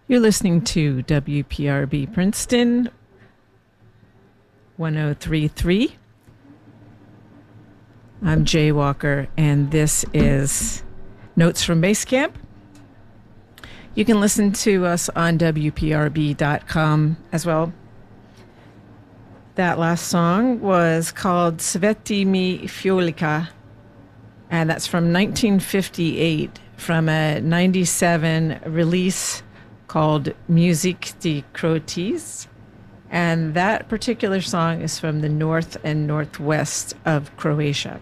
You're listening to WPRB Princeton 1033. I'm Jay Walker, and this is Notes from Basecamp. You can listen to us on WPRB.com as well. That last song was called Sveti mi Fiolika, and that's from 1958 from a 97 release called Music de Croaties. And that particular song is from the north and northwest of Croatia.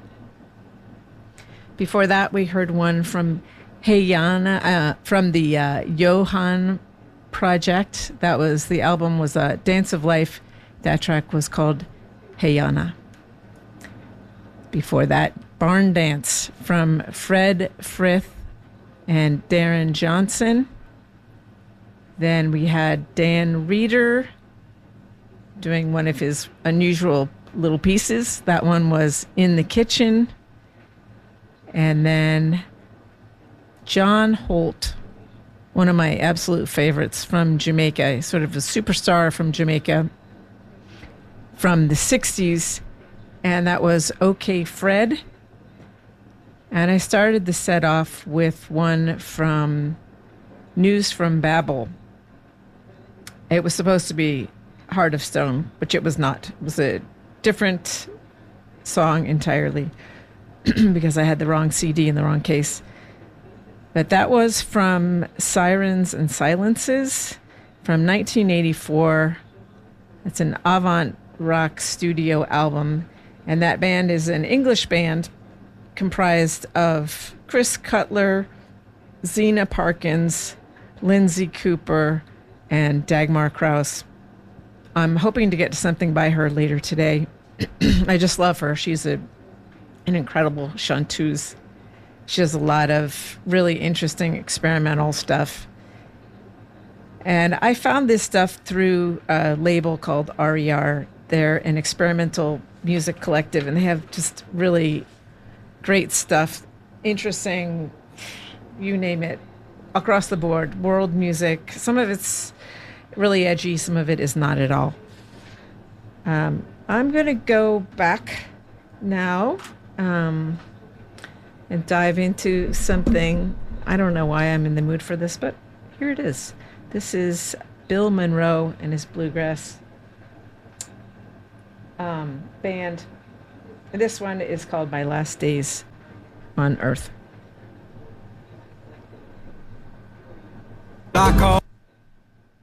Before that, we heard one from Hejana, from the Johan Project. The album was Dance of Life. That track was called Hejana. Before that, Barn Dance from Fred Frith and Darren Johnson. Then we had Dan Reeder doing one of his unusual little pieces. That one was In the Kitchen. And then John Holt, one of my absolute favorites from Jamaica, sort of a superstar from Jamaica from the 60s. And that was OK Fred. And I started the set off with one from News from Babel. It was supposed to be Heart of Stone, which it was not. It was a different song entirely because I had the wrong CD in the wrong case. But that was from Sirens and Silences from 1984. It's an avant rock studio album. And that band is an English band comprised of Chris Cutler, Zena Parkins, Lindsay Cooper, and Dagmar Krause. I'm hoping to get to something by her later today. I just love her. She's an incredible chanteuse. She does a lot of really interesting experimental stuff. And I found this stuff through a label called RER. They're an experimental music collective, and they have just really great stuff, interesting, you name it, across the board, world music. Some of it's really edgy, some of it is not at all. I'm going to go back now and dive into something. I don't know why I'm in the mood for this, but here it is. This is Bill Monroe and his bluegrass band. This one is called My Last Days on Earth. I call